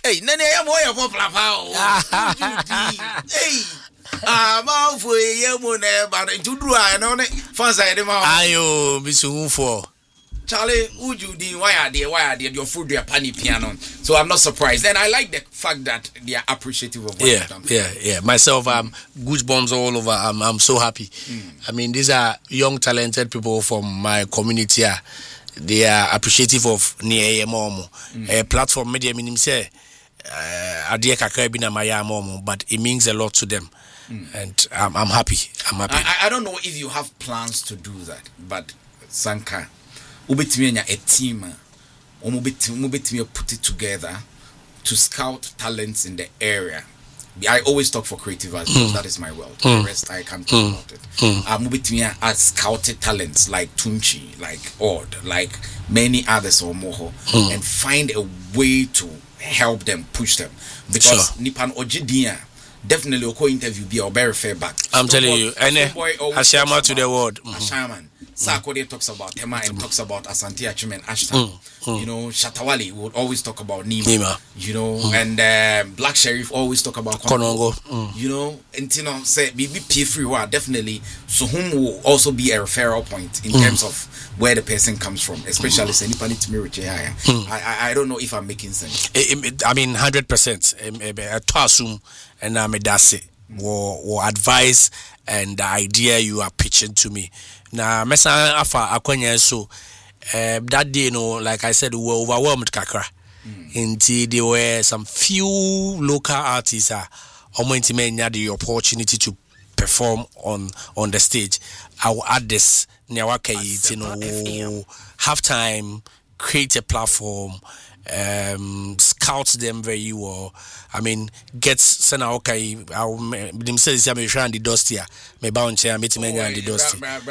Hey, nene ya moya for flapa. Hey. Ma for ye mo ne ba ntudru a no ne fans I dem. Ayo, bisu for. Charlie, would you do why are they your food their pani piano? So I'm not surprised. And I like the fact that they are appreciative of what you've done. Yeah. Myself, goosebumps all over. I'm so happy. I mean, these are young, talented people from my community. They are appreciative of near Momo. A platform media minim say Adia Kakarabina Maya Momo, but it means a lot to them. And I'm happy. I don't know if you have plans to do that, but Sanka. Ubetimi a team umubetimi put it together to scout talents in the area. I always talk for creative arts because that is my world. The rest I can't talk about it. Ubetimi as scouted talents like Tunchi, like Odd, like many others or more, and find a way to help them, push them. Because Nipan Ojidia definitely Oko interview be or very fair back. I'm telling you, Ashama to the world. Ashaman. Sarkodie talks about Tema and talks about Asante Achimen Ashton. You know, Shatawali would always talk about Nima. You know, and Black Sheriff always talk about Konongo. You know, and you know, say BB free definitely. So whom will also be a referral point in terms of where the person comes from, especially Senipani Timiruche. I don't know if I'm making sense. I mean, 100%. Toasum and Medase or advice and the idea you are pitching to me. Now, Mesa Afa Akwanya, so that day, you know, like I said, we were overwhelmed, Kakra. Until there were some few local artists had the opportunity to perform on the stage. I will add this, you know, halftime, create a platform, scout them very well. I mean, get Sana okay. I'll say this. I'm trying the dust here. Me bound chair. Me timenya and the dust.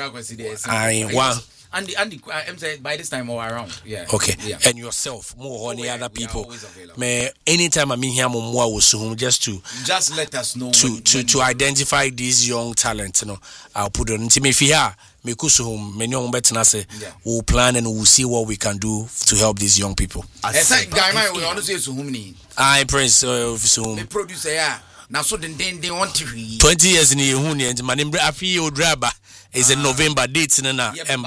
I one. And I'm saying by this time or around. Yeah. Okay. Yeah. And yourself, more on the other people. Me anytime I'm in here, more just let us know to identify these young talents. You know, I'll put on into me here. We'll plan and we'll see what we can do to help these young people. I Prince the producer, yeah. Now so then they want to 20 years in the and my name Draba is in November dates in about so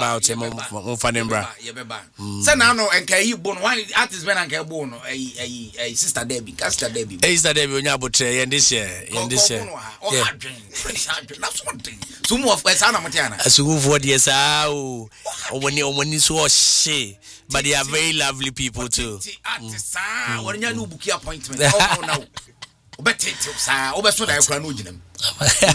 now no and can you born one artist when I can born a sister Debbie Sister Debbie and this year that's one thing so more of Sana Matiana as who for yes when you saw she but they are very lovely people too when you book appointment now better so I